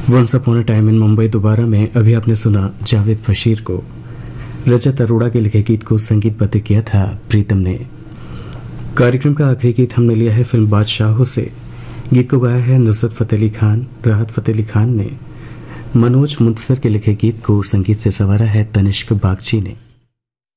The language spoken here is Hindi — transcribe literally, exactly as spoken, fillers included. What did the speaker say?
Once upon a time in Mumbai दोबारा में अभी आपने सुना जावेद बशीर को। रजत अरोड़ा के लिखे गीत को संगीतबद्ध किया था प्रीतम ने। कार्यक्रम का आखिरी गीत हमने लिया है फिल्म बादशाहों से। गीत को गाया है नुसरत फतेह अली खान, राहत फतेह अली खान ने। मनोज मुंतसर के लिखे गीत को संगीत से संवारा है तनिष्क बागची ने।